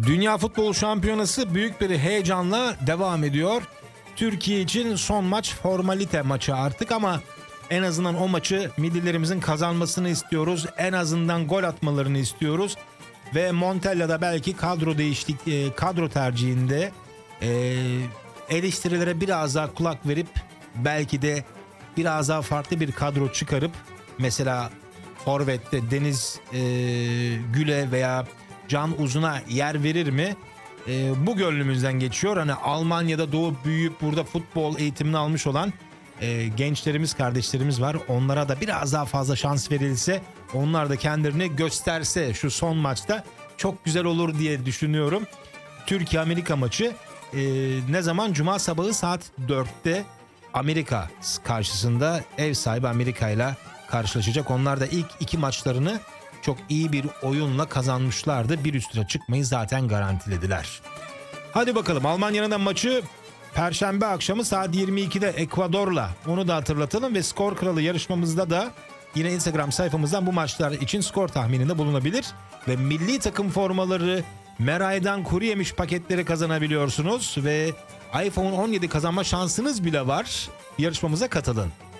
Dünya Futbol Şampiyonası büyük bir heyecanla devam ediyor. Türkiye için son maç formalite maçı artık ama en azından o maçı millilerimizin kazanmasını istiyoruz. En azından gol atmalarını istiyoruz. Ve Montella'da belki kadro tercihinde eleştirilere biraz daha kulak verip belki de biraz daha farklı bir kadro çıkarıp mesela forvette Deniz Gül'e veya Can Uzun'a yer verir mi? Bu gönlümüzden geçiyor. Hani Almanya'da doğup büyüyüp burada futbol eğitimini almış olan gençlerimiz, kardeşlerimiz var. Onlara da biraz daha fazla şans verilse, onlar da kendilerini gösterse şu son maçta çok güzel olur diye düşünüyorum. Türkiye-Amerika maçı ne zaman? Cuma sabahı saat 4'te Amerika karşısında ev sahibi Amerika ile karşılaşacak. Onlar da ilk iki maçlarını çok iyi bir oyunla kazanmışlardı. Bir üstüne çıkmayı zaten garantilediler. Hadi bakalım, Almanya'nın da maçı Perşembe akşamı saat 22'de Ekvador'la, onu da hatırlatalım ve Skor Kralı yarışmamızda da yine Instagram sayfamızdan bu maçlar için skor tahmininde bulunabilir ve milli takım formaları, Meray'dan kuru yemiş paketleri kazanabiliyorsunuz ve iPhone 17 kazanma şansınız bile var. Yarışmamıza katılın.